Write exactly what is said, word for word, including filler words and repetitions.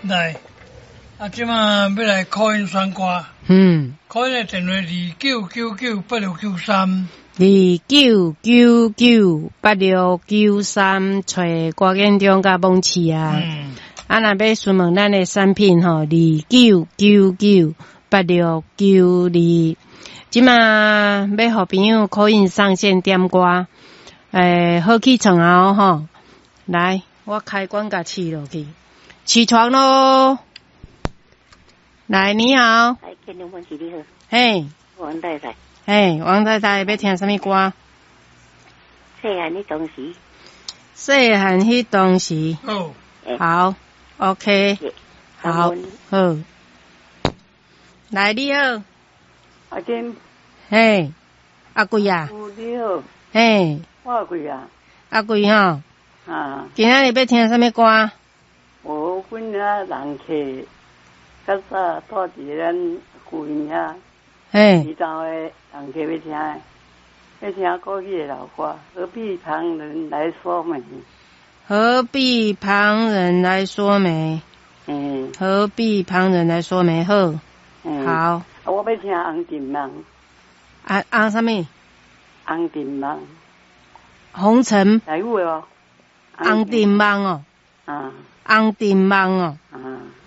来，啊，即马要来call因选歌。 嗯。 call因的电话二九九九八六九三。 二九九九八六九三，找郭建中甲蒙奇啊。嗯。啊，若要询问咱的产品吼，二九九九八六九二。即马要互朋友可以上线点歌，诶，好起床后吼，来，我开关甲试落去，起床咯。来，你好。 哎，建中蒙奇你好。 嘿。 王太太。 嘿，王太太要听什么歌？ 细汉迄当时。 细汉迄当时。 哦。 好 ，OK。好，好。来，你好。 阿健。 嘿，阿贵啊。 你好。 嘿。 我阿贵啊。 阿贵吼。 啊。 今仔日要听什么歌？ 我阮遐人客，较早住伫咱旧院遐。 嘿。 二道的人客要听的，要听过去的老歌，何必旁人来说媒？ 何必旁人来说媒？ 嗯。 何必旁人来说媒？好。 嗯。 好。 我要听红尘梦。 啊啊什么？ 红尘梦。 红尘。 来有的哦。 红尘梦哦。 啊。 红尘梦哦。 啊。